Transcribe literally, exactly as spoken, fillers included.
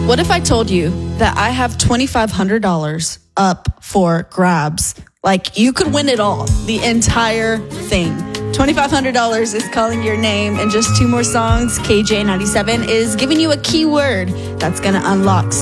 What if I told you that I have twenty-five hundred dollars up for grabs? Like, you could win it all, the entire thing. twenty-five hundred dollars is calling your name, and just two more songs. K J ninety-seven is giving you a keyword that's going to unlock some